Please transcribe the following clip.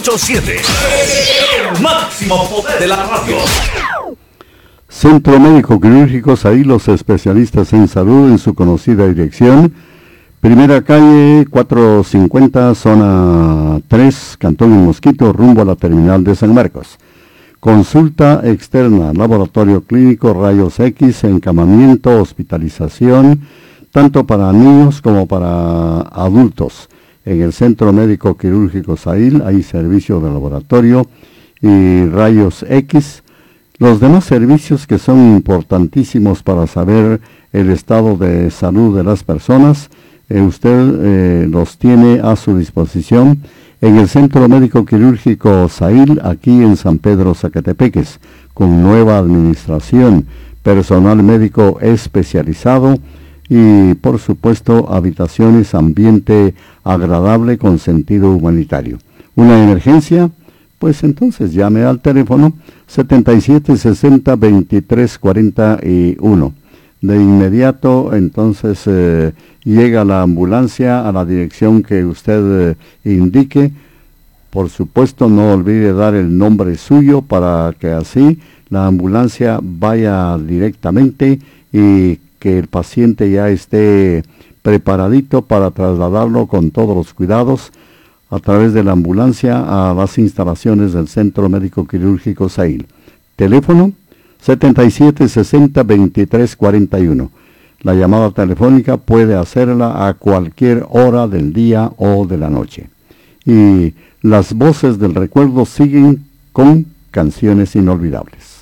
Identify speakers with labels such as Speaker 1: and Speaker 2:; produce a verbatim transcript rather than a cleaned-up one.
Speaker 1: ocho siete. El máximo poder de la radio.
Speaker 2: Centro Médico Quirúrgico Sahil, los especialistas en salud en su conocida dirección. Primera calle cuatrocientos cincuenta, zona tres, Cantón El Mosquito, rumbo a la terminal de San Marcos. Consulta externa, laboratorio clínico, rayos X, encamamiento, hospitalización, tanto para niños como para adultos. En el Centro Médico Quirúrgico Sahil hay servicio de laboratorio y rayos X. Los demás servicios que son importantísimos para saber el estado de salud de las personas, eh, usted eh, los tiene a su disposición en el Centro Médico Quirúrgico Sahil, aquí en San Pedro Zacatepeques, con nueva administración, personal médico especializado y, por supuesto, habitaciones, ambiente agradable con sentido humanitario. ¿Una emergencia? Pues entonces llame al teléfono setenta y siete sesenta veintitrés cuarenta y uno. De inmediato, entonces, eh, llega la ambulancia a la dirección que usted eh, indique. Por supuesto, no olvide dar el nombre suyo para que así la ambulancia vaya directamente y que el paciente ya esté preparadito para trasladarlo con todos los cuidados a través de la ambulancia a las instalaciones del Centro Médico Quirúrgico Sahil. Teléfono setenta y siete sesenta veintitrés cuarenta y uno. La llamada telefónica puede hacerla a cualquier hora del día o de la noche. Y las voces del recuerdo siguen con canciones inolvidables.